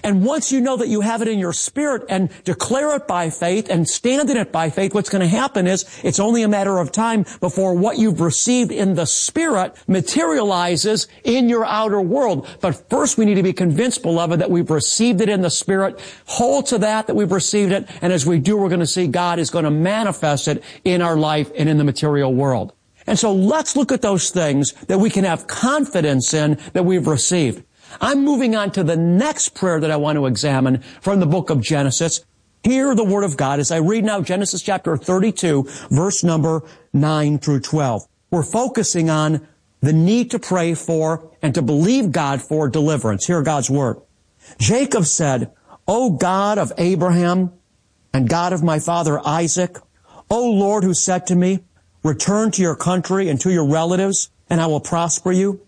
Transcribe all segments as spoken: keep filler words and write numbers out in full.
And once you know that you have it in your spirit and declare it by faith and stand in it by faith, what's going to happen is it's only a matter of time before what you've received in the spirit materializes in your outer world. But first we need to be convinced, beloved, that we've received it in the spirit. Hold to that, that we've received it. And as we do, we're going to see God is going to manifest it in our life and in the material world. And so let's look at those things that we can have confidence in that we've received. I'm moving on to the next prayer that I want to examine from the book of Genesis. Hear the word of God as I read now Genesis chapter thirty-two, verse number nine through twelve. We're focusing on the need to pray for and to believe God for deliverance. Hear God's word. Jacob said, O God of Abraham and God of my father Isaac, O Lord, who said to me, return to your country and to your relatives, and I will prosper you.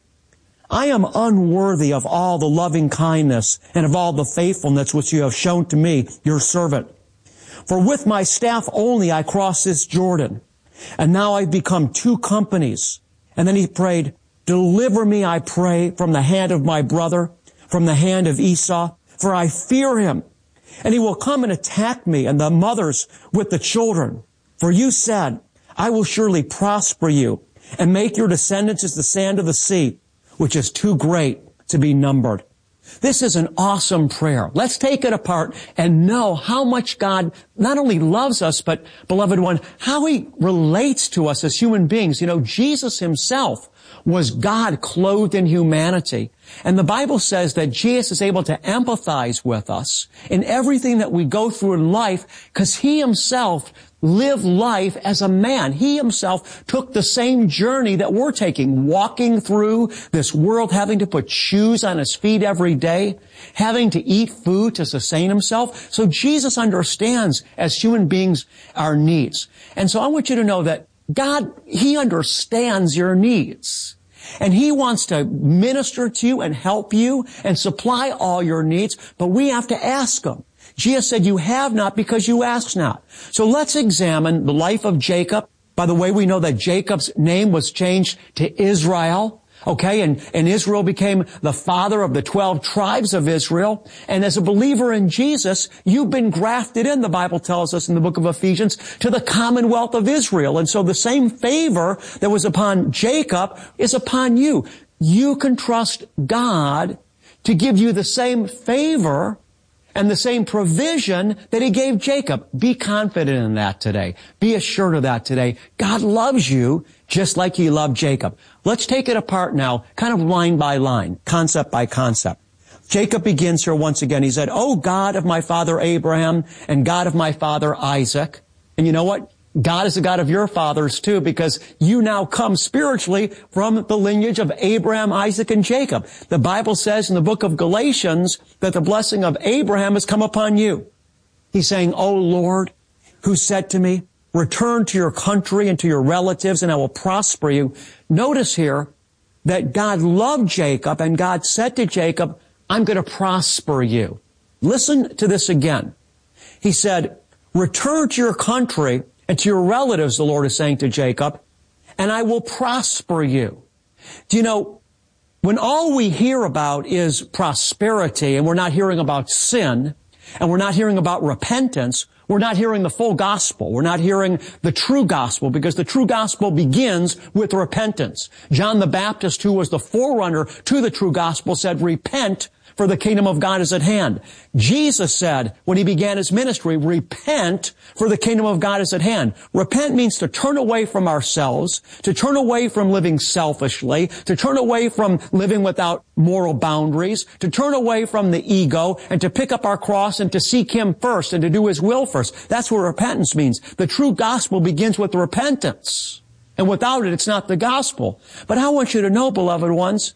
I am unworthy of all the loving kindness and of all the faithfulness which you have shown to me, your servant. For with my staff only I crossed this Jordan, and now I've become two companies. And then he prayed, deliver me, I pray, from the hand of my brother, from the hand of Esau, for I fear him. And he will come and attack me and the mothers with the children. For you said, I will surely prosper you and make your descendants as the sand of the sea, which is too great to be numbered. This is an awesome prayer. Let's take it apart and know how much God not only loves us, but, beloved one, how He relates to us as human beings. You know, Jesus Himself was God clothed in humanity. And the Bible says that Jesus is able to empathize with us in everything that we go through in life because He Himself lived life as a man. He Himself took the same journey that we're taking, walking through this world, having to put shoes on His feet every day, having to eat food to sustain Himself. So Jesus understands, as human beings, our needs. And so I want you to know that God, He understands your needs. And He wants to minister to you and help you and supply all your needs, but we have to ask Him. Jesus said, you have not because you ask not. So let's examine the life of Jacob. By the way, we know that Jacob's name was changed to Israel. Okay, and, and Israel became the father of the twelve tribes of Israel. And as a believer in Jesus, you've been grafted in, the Bible tells us in the book of Ephesians, to the commonwealth of Israel. And so the same favor that was upon Jacob is upon you. You can trust God to give you the same favor and the same provision that He gave Jacob. Be confident in that today. Be assured of that today. God loves you just like He loved Jacob. Let's take it apart now, kind of line by line, concept by concept. Jacob begins here once again. He said, O God of my father Abraham and God of my father Isaac. And you know what? God is the God of your fathers too, because you now come spiritually from the lineage of Abraham, Isaac, and Jacob. The Bible says in the book of Galatians that the blessing of Abraham has come upon you. He's saying, O Lord, who said to me, return to your country and to your relatives, and I will prosper you. Notice here that God loved Jacob, and God said to Jacob, I'm going to prosper you. Listen to this again. He said, return to your country and to your relatives, the Lord is saying to Jacob, and I will prosper you. Do you know, when all we hear about is prosperity, and we're not hearing about sin, and we're not hearing about repentance, we're not hearing the full gospel. We're not hearing the true gospel, because the true gospel begins with repentance. John the Baptist, who was the forerunner to the true gospel, said, repent, for the kingdom of God is at hand. Jesus said, when He began His ministry, repent, for the kingdom of God is at hand. Repent means to turn away from ourselves, to turn away from living selfishly, to turn away from living without moral boundaries, to turn away from the ego, and to pick up our cross and to seek Him first and to do His will first. That's what repentance means. The true gospel begins with repentance. And without it, it's not the gospel. But I want you to know, beloved ones,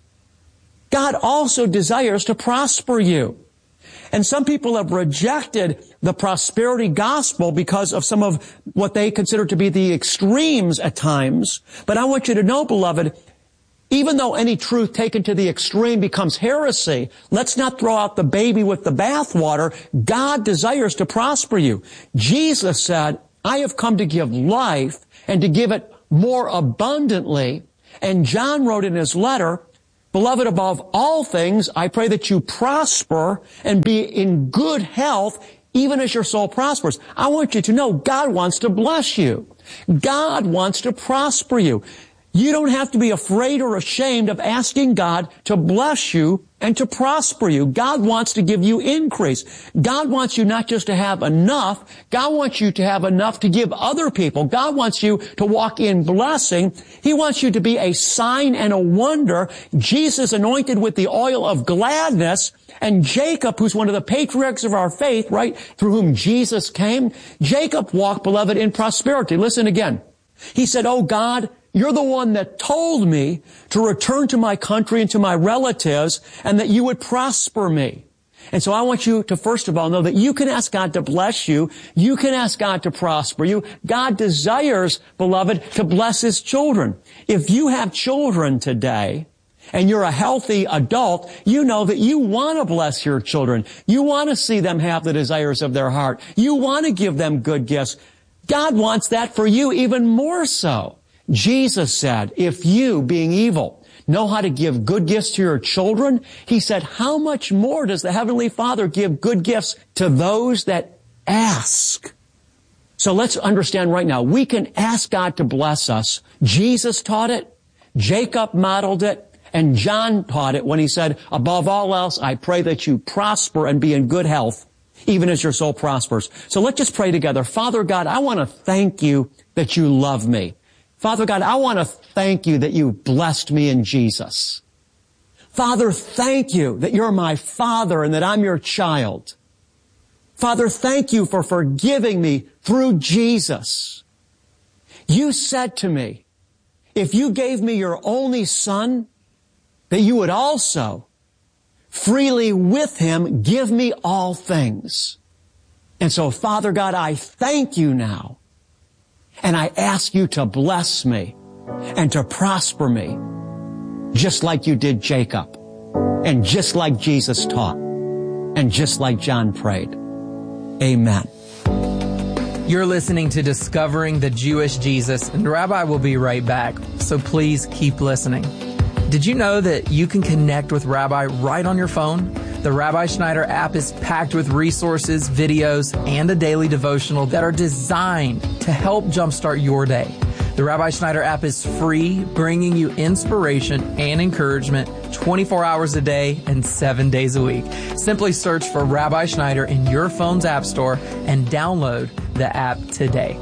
God also desires to prosper you. And some people have rejected the prosperity gospel because of some of what they consider to be the extremes at times. But I want you to know, beloved, even though any truth taken to the extreme becomes heresy, let's not throw out the baby with the bathwater. God desires to prosper you. Jesus said, I have come to give life and to give it more abundantly. And John wrote in his letter Beloved, above all things, I pray that you prosper and be in good health, even as your soul prospers. I want you to know God wants to bless you. God wants to prosper you. You don't have to be afraid or ashamed of asking God to bless you and to prosper you. God wants to give you increase. God wants you not just to have enough. God wants you to have enough to give other people. God wants you to walk in blessing. He wants you to be a sign and a wonder. Jesus anointed with the oil of gladness, and Jacob, who's one of the patriarchs of our faith, right, through whom Jesus came, Jacob walked, beloved, in prosperity. Listen again. He said, "Oh God, you're the one that told me to return to my country and to my relatives and that you would prosper me." And so I want you to, first of all, know that you can ask God to bless you. You can ask God to prosper you. God desires, beloved, to bless His children. If you have children today and you're a healthy adult, you know that you want to bless your children. You want to see them have the desires of their heart. You want to give them good gifts. God wants that for you even more so. Jesus said, if you, being evil, know how to give good gifts to your children, He said, how much more does the Heavenly Father give good gifts to those that ask? So let's understand right now, we can ask God to bless us. Jesus taught it, Jacob modeled it, and John taught it when he said, above all else, I pray that you prosper and be in good health, even as your soul prospers. So let's just pray together. Father God, I want to thank you that you love me. Father God, I want to thank you that you blessed me in Jesus. Father, thank you that you're my Father and that I'm your child. Father, thank you for forgiving me through Jesus. You said to me, if you gave me your only Son, that you would also freely with Him give me all things. And so, Father God, I thank you now. And I ask you to bless me and to prosper me just like you did Jacob and just like Jesus taught and just like John prayed. Amen. You're listening to Discovering the Jewish Jesus, and Rabbi will be right back, so please keep listening. Did you know that you can connect with Rabbi right on your phone? The Rabbi Schneider app is packed with resources, videos, and a daily devotional that are designed to help jumpstart your day. The Rabbi Schneider app is free, bringing you inspiration and encouragement twenty-four hours a day and seven days a week. Simply search for Rabbi Schneider in your phone's app store and download the app today.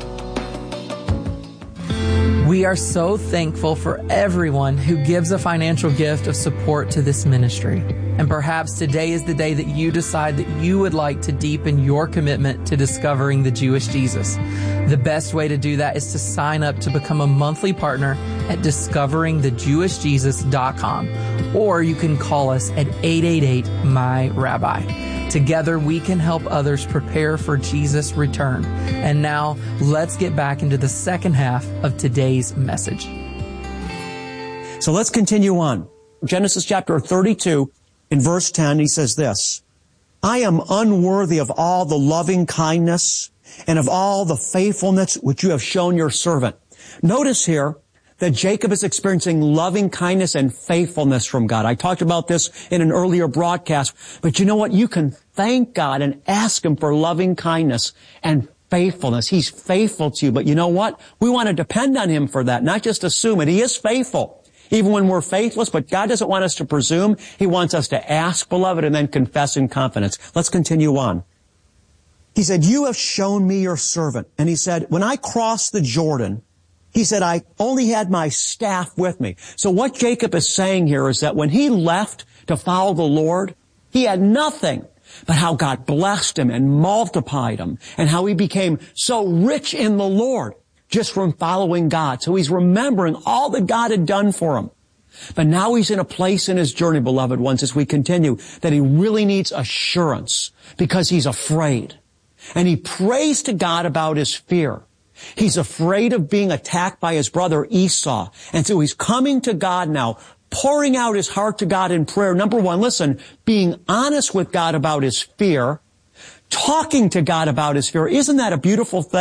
We are so thankful for everyone who gives a financial gift of support to this ministry. And perhaps today is the day that you decide that you would like to deepen your commitment to discovering the Jewish Jesus. The best way to do that is to sign up to become a monthly partner at discovering the jewish jesus dot com, or you can call us at eight eight eight, M Y Rabbi. Together, we can help others prepare for Jesus' return. And now, let's get back into the second half of today's message. So let's continue on. Genesis chapter thirty-two, in verse ten, he says this, I am unworthy of all the loving kindness and of all the faithfulness which you have shown your servant. Notice here that Jacob is experiencing loving kindness and faithfulness from God. I talked about this in an earlier broadcast, but you know what? You can thank God and ask Him for loving kindness and faithfulness. He's faithful to you, but you know what? We want to depend on Him for that, not just assume it. He is faithful, even when we're faithless, but God doesn't want us to presume. He wants us to ask, beloved, and then confess in confidence. Let's continue on. He said, you have shown me your servant. And he said, when I crossed the Jordan, he said, I only had my staff with me. So what Jacob is saying here is that when he left to follow the Lord, he had nothing but how God blessed him and multiplied him and how he became so rich in the Lord just from following God. So he's remembering all that God had done for him. But now he's in a place in his journey, beloved ones, as we continue, that he really needs assurance because he's afraid. And he prays to God about his fear. He's afraid of being attacked by his brother Esau. And so he's coming to God now, pouring out his heart to God in prayer. Number one, listen, being honest with God about his fear, talking to God about his fear. Isn't that a beautiful thing?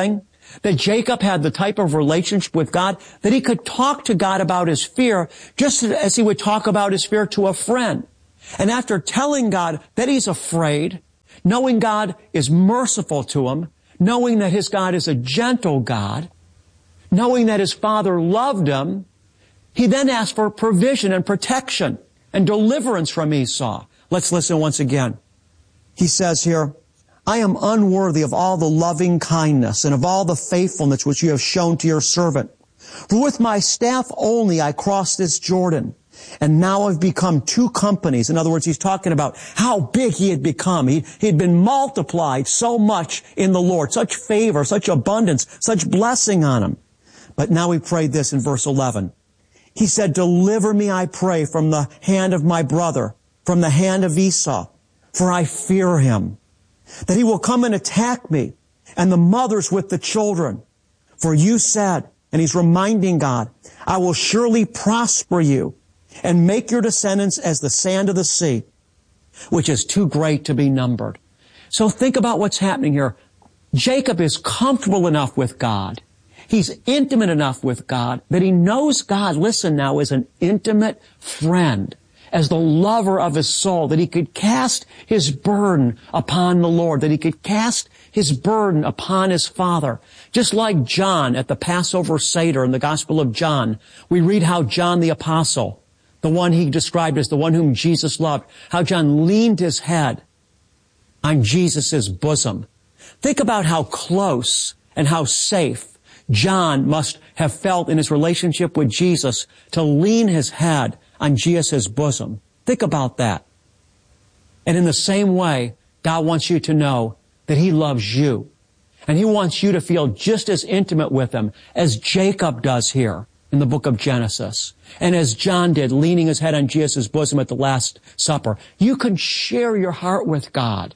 that Jacob had the type of relationship with God that he could talk to God about his fear just as he would talk about his fear to a friend. And after telling God that he's afraid, knowing God is merciful to him, knowing that his God is a gentle God, knowing that his father loved him, he then asked for provision and protection and deliverance from Esau. Let's listen once again. He says here, I am unworthy of all the loving kindness and of all the faithfulness which you have shown to your servant. For with my staff only I crossed this Jordan, and now I've become two companies. In other words, he's talking about how big he had become. He, he had been multiplied so much in the Lord, such favor, such abundance, such blessing on him. But now he prayed this in verse eleven. He said, deliver me, I pray, from the hand of my brother, from the hand of Esau, for I fear him, that he will come and attack me, and the mothers with the children. For you said, and he's reminding God, I will surely prosper you, and make your descendants as the sand of the sea, which is too great to be numbered. So think about what's happening here. Jacob is comfortable enough with God. He's intimate enough with God that he knows God, listen now, is an intimate friend, as the lover of his soul, that he could cast his burden upon the Lord, that he could cast his burden upon his Father. Just like John at the Passover Seder in the Gospel of John, we read how John the Apostle, the one he described as the one whom Jesus loved, how John leaned his head on Jesus' bosom. Think about how close and how safe John must have felt in his relationship with Jesus to lean his head on Jesus' bosom. Think about that. And in the same way, God wants you to know that he loves you. And he wants you to feel just as intimate with him as Jacob does here in the book of Genesis. And as John did, leaning his head on Jesus' bosom at the Last Supper. You can share your heart with God.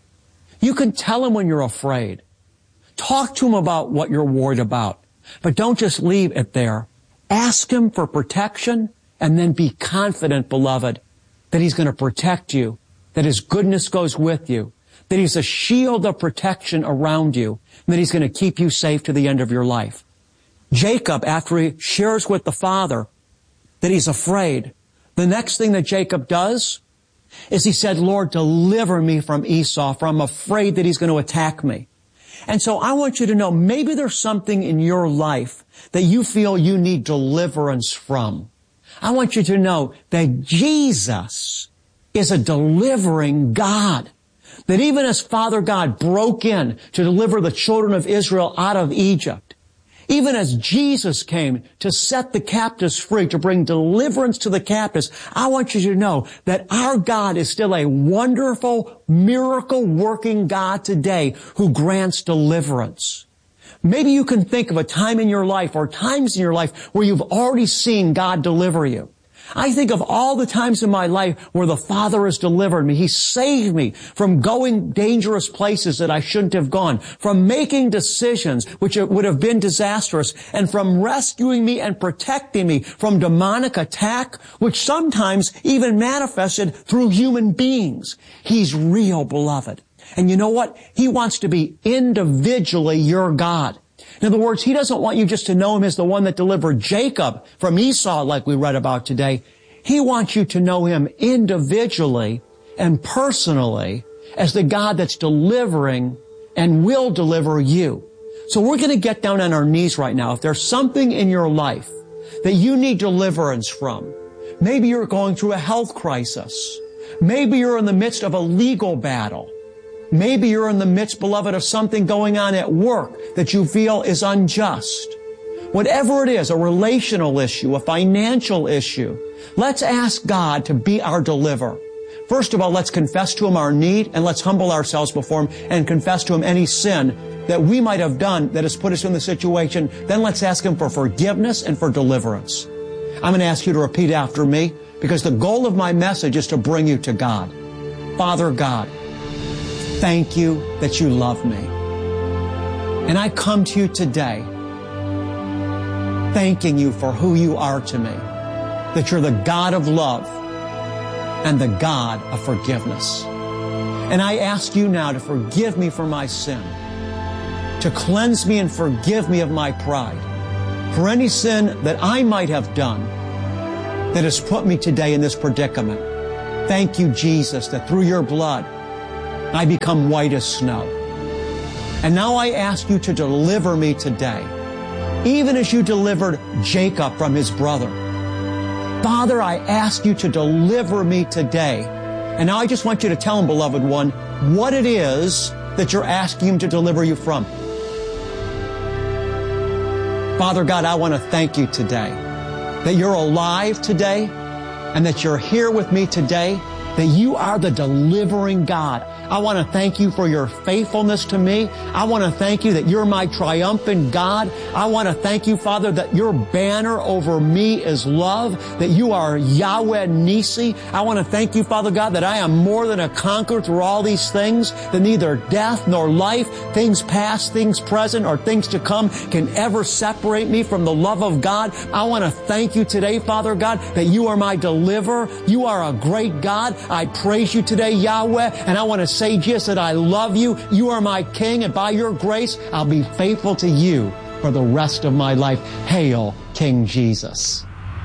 You can tell him when you're afraid. Talk to him about what you're worried about. But don't just leave it there. Ask him for protection, and then be confident, beloved, that he's going to protect you, that his goodness goes with you, that he's a shield of protection around you, and that he's going to keep you safe to the end of your life. Jacob, after he shares with the father that he's afraid, the next thing that Jacob does is he said, Lord, deliver me from Esau, for I'm afraid that he's going to attack me. And so I want you to know, maybe there's something in your life that you feel you need deliverance from. I want you to know that Jesus is a delivering God. That even as Father God broke in to deliver the children of Israel out of Egypt, even as Jesus came to set the captives free, to bring deliverance to the captives, I want you to know that our God is still a wonderful, miracle-working God today who grants deliverance. Maybe you can think of a time in your life or times in your life where you've already seen God deliver you. I think of all the times in my life where the Father has delivered me. He saved me from going dangerous places that I shouldn't have gone, from making decisions which would have been disastrous, and from rescuing me and protecting me from demonic attack, which sometimes even manifested through human beings. He's real, beloved. And you know what? He wants to be individually your God. In other words, he doesn't want you just to know him as the one that delivered Jacob from Esau like we read about today. He wants you to know him individually and personally as the God that's delivering and will deliver you. So we're going to get down on our knees right now. If there's something in your life that you need deliverance from, maybe you're going through a health crisis. Maybe you're in the midst of a legal battle. Maybe you're in the midst, beloved, of something going on at work that you feel is unjust. Whatever it is, a relational issue, a financial issue, let's ask God to be our deliverer. First of all, let's confess to him our need, and let's humble ourselves before him and confess to him any sin that we might have done that has put us in the situation. Then let's ask him for forgiveness and for deliverance. I'm going to ask you to repeat after me, because the goal of my message is to bring you to God. Father God, thank you that you love me. And I come to you today thanking you for who you are to me, that you're the God of love and the God of forgiveness. And I ask you now to forgive me for my sin. to cleanse me and forgive me of my pride, for any sin that I might have done that has put me today in this predicament. Thank you, Jesus, that through your blood, I become white as snow. And now I ask you to deliver me today, even as you delivered Jacob from his brother. Father, I ask you to deliver me today. And now I just want you to tell him, beloved one, what it is that you're asking him to deliver you from. Father God, I want to thank you today that you're alive today and that you're here with me today, that you are the delivering God. I want to thank you for your faithfulness to me. I want to thank you that you're my triumphant God. I want to thank you, Father, that your banner over me is love, that you are Yahweh Nisi. I want to thank you, Father God, that I am more than a conqueror through all these things, that neither death nor life, things past, things present, or things to come can ever separate me from the love of God. I want to thank you today, Father God, that you are my deliverer. You are a great God. I praise you today, Yahweh, and I want to say just that I love you. You are my King, and by your grace, I'll be faithful to you for the rest of my life. Hail, King Jesus.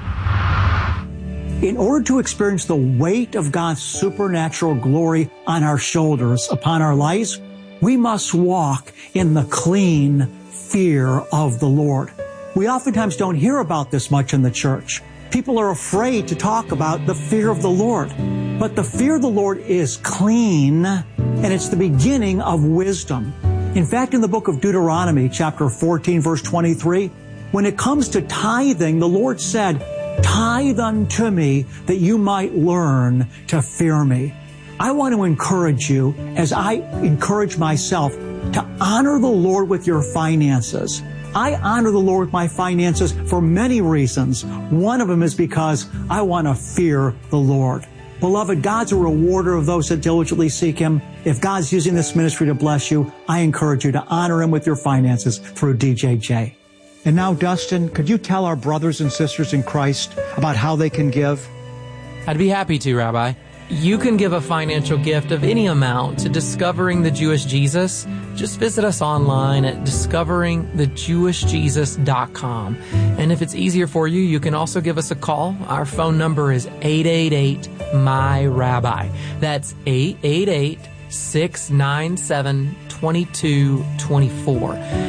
In order to experience the weight of God's supernatural glory on our shoulders, upon our lives, we must walk in the clean fear of the Lord. We oftentimes don't hear about this much in the church. People are afraid to talk about the fear of the Lord. But the fear of the Lord is clean, and it's the beginning of wisdom. In fact, in the book of Deuteronomy, chapter fourteen, verse twenty-three, when it comes to tithing, the Lord said, "Tithe unto me that you might learn to fear me." I want to encourage you, as I encourage myself, to honor the Lord with your finances. I honor the Lord with my finances for many reasons. One of them is because I want to fear the Lord. Beloved, God's a rewarder of those that diligently seek Him. If God's using this ministry to bless you, I encourage you to honor Him with your finances through D J J. And now, Dustin, could you tell our brothers and sisters in Christ about how they can give? I'd be happy to, Rabbi. You can give a financial gift of any amount to Discovering the Jewish Jesus. Just visit us online at discovering the jewish jesus dot com. And if it's easier for you, you can also give us a call. Our phone number is eight eight eight, M Y, Rabbi. That's eight eight eight, six nine seven, two two two four.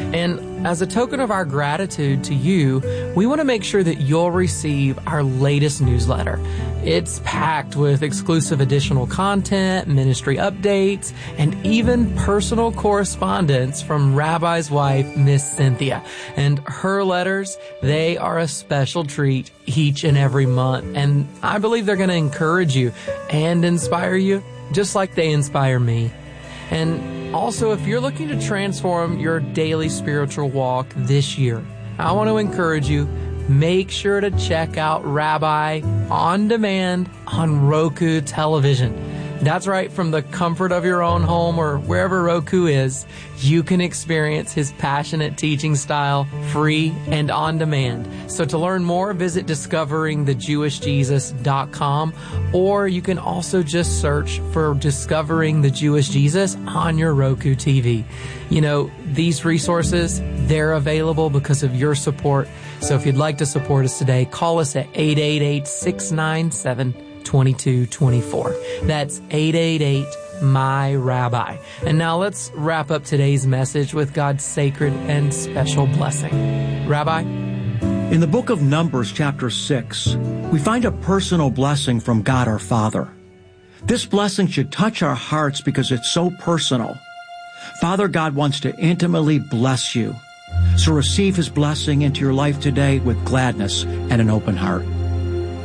And as a token of our gratitude to you, we want to make sure that you'll receive our latest newsletter. It's packed with exclusive additional content, ministry updates, and even personal correspondence from Rabbi's wife, Miss Cynthia. And her letters, they are a special treat each and every month. And I believe they're going to encourage you and inspire you, just like they inspire me. And also, if you're looking to transform your daily spiritual walk this year, I want to encourage you, make sure to check out Rabbi on demand on Roku television. That's right, from the comfort of your own home or wherever Roku is, you can experience his passionate teaching style free and on demand. So to learn more, visit discovering the jewish jesus dot com, or you can also just search for Discovering the Jewish Jesus on your Roku T V. You know, these resources, they're available because of your support. So if you'd like to support us today, call us at eight eight eight, six nine seven, two two two four. That's eight eight eight, M Y, Rabbi. And now let's wrap up today's message with God's sacred and special blessing. Rabbi? In the book of Numbers, chapter six, we find a personal blessing from God our Father. This blessing should touch our hearts because it's so personal. Father God wants to intimately bless you. So receive His blessing into your life today with gladness and an open heart.